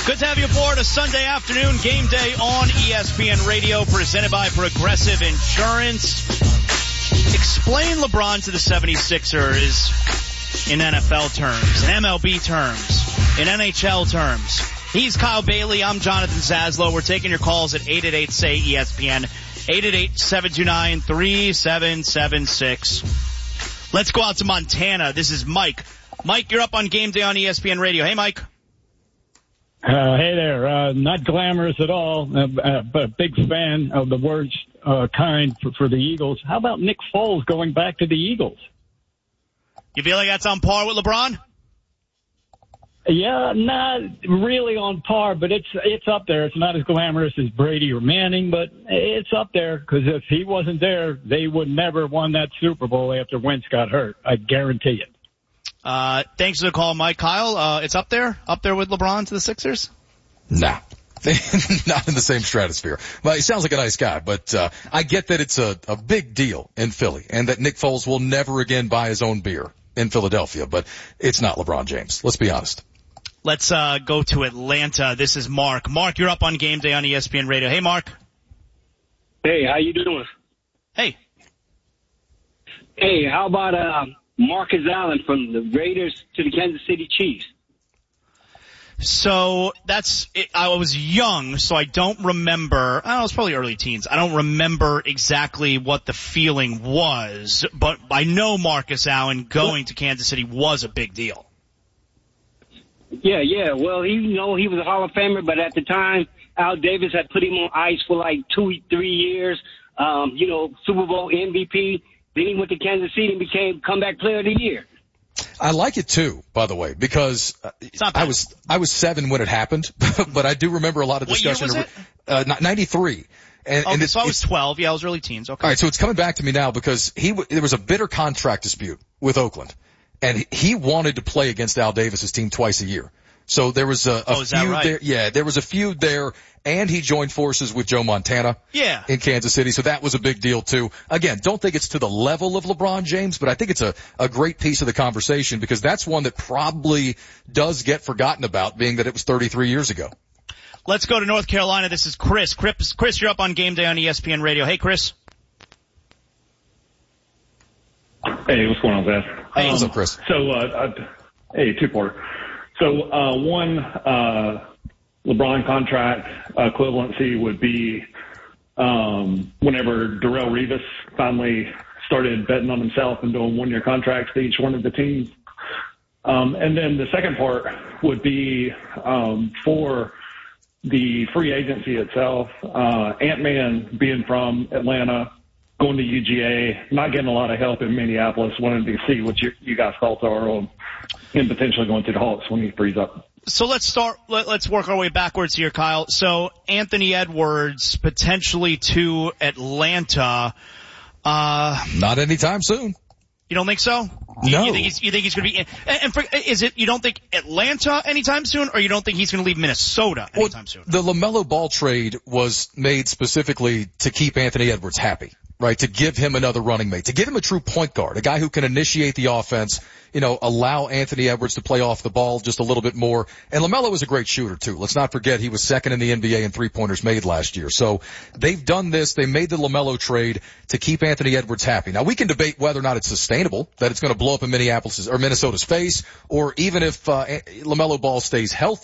Good to have you aboard a Sunday afternoon game day on ESPN Radio, presented by Progressive Insurance. Explain LeBron to the 76ers in NFL terms, in MLB terms, in NHL terms. He's Kyle Bailey. I'm Jonathan Zaslow. We're taking your calls at 888-SAY-ESPN, 888-729-3776. Let's go out to Montana. This is Mike. Mike, you're up on game day on ESPN Radio. Hey, Mike. Hey there. Not glamorous at all, but a big fan of the worst kind for the Eagles. How about Nick Foles going back to the Eagles? You feel like that's on par with LeBron? Yeah, not really on par, but it's up there. It's not as glamorous as Brady or Manning, but it's up there because if he wasn't there, they would never won that Super Bowl after Wentz got hurt. I guarantee it. Thanks for the call, Mike. Kyle, it's up there with LeBron to the Sixers? Nah. Not in the same stratosphere. Well, he sounds like a nice guy, but I get that it's a big deal in Philly and that Nick Foles will never again buy his own beer in Philadelphia, but it's not LeBron James. Let's be honest. Let's go to Atlanta. This is Mark. Mark, you're up on game day on ESPN Radio. Hey, Mark. Hey, how you doing? Hey. Hey, how about Marcus Allen from the Raiders to the Kansas City Chiefs? So that's it. I was young, so I don't remember. I was probably early teens. I don't remember exactly what the feeling was, but I know Marcus Allen going to Kansas City was a big deal. Yeah. Well, he was a Hall of Famer, but at the time, Al Davis had put him on ice for like 2-3 years. Super Bowl MVP. Then he went to Kansas City and became comeback player of the year. I like it too, by the way, because I was 7 when it happened, but I do remember a lot of discussion. What year was it? 93. And so I was 12. Yeah, I was early teens. Okay. All right, so it's coming back to me now because there was a bitter contract dispute with Oakland, and he wanted to play against Al Davis's team twice a year. So there was a feud right? there. Yeah, there was a feud there, and he joined forces with Joe Montana in Kansas City. So that was a big deal too. Again, don't think it's to the level of LeBron James, but I think it's a great piece of the conversation because that's one that probably does get forgotten about, being that it was 33 years ago. Let's go to North Carolina. This is Chris. Chris, you're up on game day on ESPN Radio. Hey, Chris. Hey, what's going on, guys? Hey, what's up, Chris? Hey, two-parter. So, one LeBron contract equivalency would be whenever Darrelle Revis finally started betting on himself and doing one-year contracts to each one of the teams. And then the second part would be for the free agency itself, Ant-Man being from Atlanta, going to UGA, not getting a lot of help in Minneapolis, wanted to see what you guys' thoughts are on him potentially going to the Hawks when he frees up. So let's work our way backwards here, Kyle. So Anthony Edwards potentially to Atlanta. Not anytime soon. You don't think so? No. You think he's going to be you don't think Atlanta anytime soon, or you don't think he's going to leave Minnesota anytime soon? The LaMelo Ball trade was made specifically to keep Anthony Edwards happy, right? To give him another running mate, to give him a true point guard, a guy who can initiate the offense, allow Anthony Edwards to play off the ball just a little bit more. And LaMelo was a great shooter too. Let's not forget he was second in the NBA in three-pointers made last year. So they've done this. They made the LaMelo trade to keep Anthony Edwards happy. Now we can debate whether or not it's sustainable, that it's going to blow up in Minneapolis or Minnesota's face, or even if LaMelo Ball stays healthy.